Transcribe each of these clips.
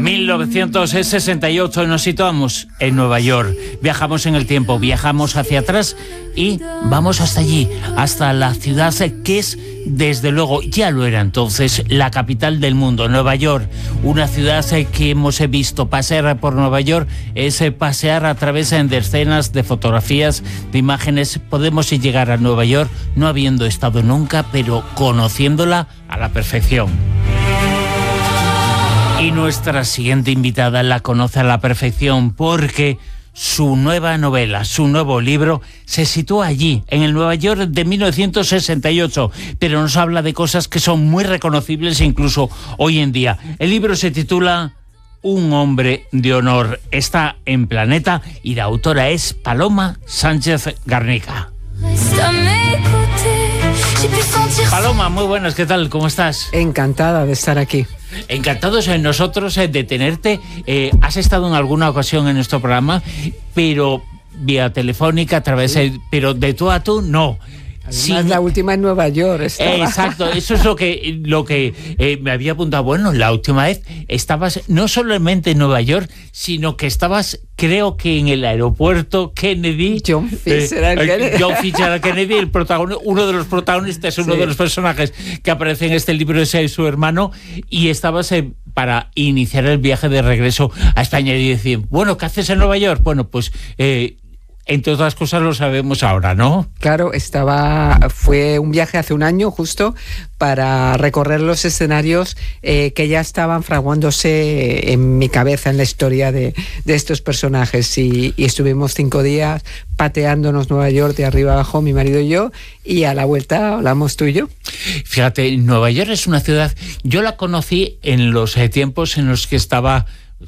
1968 nos situamos en Nueva York. Viajamos en el tiempo, viajamos hacia atrás y vamos hasta allí, hasta la ciudad que es, desde luego, ya lo era entonces, la capital del mundo, Nueva York. Una ciudad que hemos visto pasear por Nueva York, es pasear a través de escenas, de fotografías, de imágenes. Podemos llegar a Nueva York no habiendo estado nunca, pero conociéndola a la perfección. Y nuestra siguiente invitada la conoce a la perfección porque su nueva novela, su nuevo libro, se sitúa allí, en el Nueva York de 1968, pero nos habla de cosas que son muy reconocibles incluso hoy en día. El libro se titula Un hombre de honor. Está en Planeta y la autora es Paloma Sánchez Garnica. Paloma, muy buenas, ¿qué tal? ¿Cómo estás? Encantada de estar aquí. Encantados nosotros de tenerte. Has estado en alguna ocasión en nuestro programa, pero vía telefónica, a través pero de tú a tú, no. Además, la última en Nueva York estaba. Exacto, eso es lo que me había apuntado. Bueno, la última vez estabas no solamente en Nueva York, sino que estabas, creo que en el aeropuerto Kennedy. John Fitzgerald Kennedy, uno de los protagonistas, uno de los personajes que aparece en este libro es su hermano, y estabas para iniciar el viaje de regreso a España y decir, bueno, ¿qué haces en Nueva York? Bueno, pues entre otras cosas lo sabemos ahora, ¿no? Claro, fue un viaje hace un año justo para recorrer los escenarios que ya estaban fraguándose en mi cabeza, en la historia de estos personajes, y estuvimos 5 días pateándonos Nueva York de arriba abajo, mi marido y yo, y a la vuelta hablamos tú y yo. Fíjate, Nueva York es una ciudad, yo la conocí en los tiempos en los que estaba...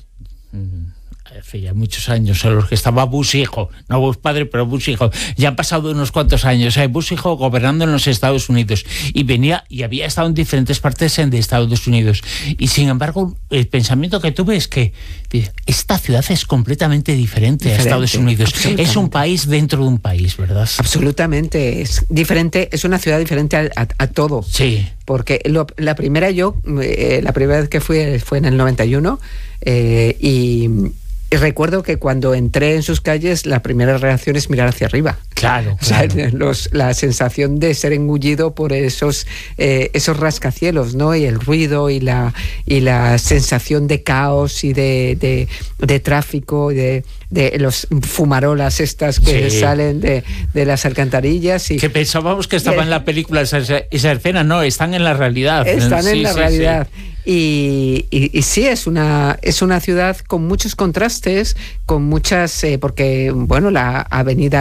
hace ya muchos años, en los que estaba Bush hijo, no Bush padre, pero Bush hijo. Ya han pasado unos cuantos años. Bush hijo gobernando en los Estados Unidos y venía y había estado en diferentes partes de Estados Unidos. Y sin embargo, el pensamiento que tuve es que esta ciudad es completamente diferente a Estados Unidos. Es un país dentro de un país, ¿verdad? Absolutamente, es diferente, es una ciudad diferente a todo. Sí. Porque la primera vez que fue en el 91 y recuerdo que cuando entré en sus calles, la primera reacción es mirar hacia arriba. Claro. O sea, la sensación de ser engullido por esos rascacielos, ¿no? Y el ruido y la sensación de caos y de tráfico, de los fumarolas estas que salen de las alcantarillas. Y, que pensábamos que estaba en la película esa escena, no, están en la realidad. Están en la realidad. Sí. Y sí, es una ciudad con muchos contrastes, con muchas, porque bueno, la avenida,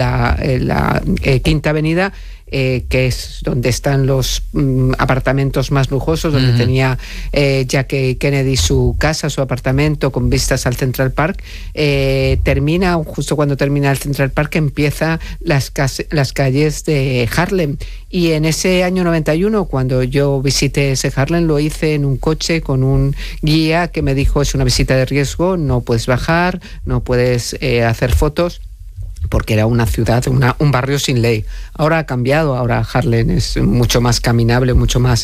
la Quinta Avenida, que es donde están los apartamentos más lujosos, donde tenía Jackie Kennedy su casa, su apartamento con vistas al Central Park, termina, justo cuando termina el Central Park, empieza las calles de Harlem. Y en ese año 91, cuando yo visité ese Harlem, lo hice en un coche con un guía que me dijo, es una visita de riesgo, no puedes bajar, no puedes hacer fotos, porque era una ciudad, un barrio sin ley. Ahora ha cambiado, ahora Harlem es mucho más caminable, mucho más...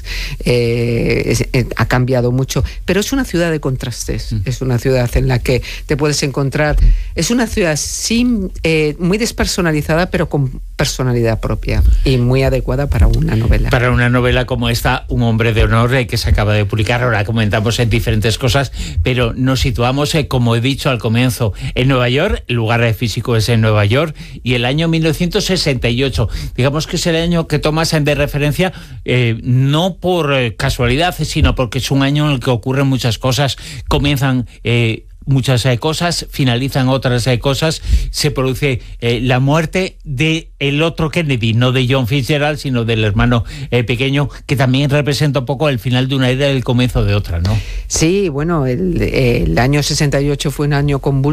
ha cambiado mucho, pero es una ciudad de contrastes, es una ciudad en la que te puedes encontrar... Es una ciudad muy despersonalizada, pero con personalidad propia y muy adecuada para una novela. Para una novela como esta, Un hombre de honor, que se acaba de publicar. Ahora comentamos en diferentes cosas, pero nos situamos, como he dicho al comienzo, en Nueva York. El lugar físico es en Nueva York, y el año 1968, digamos que es el año que tomas de referencia, no por casualidad, sino porque es un año en el que ocurren muchas cosas, comienzan muchas cosas, finalizan otras cosas, se produce la muerte de el otro Kennedy, no de John Fitzgerald, sino del hermano pequeño, que también representa un poco el final de una era y el comienzo de otra, ¿no? Sí, bueno, el año 68 fue un año convulso.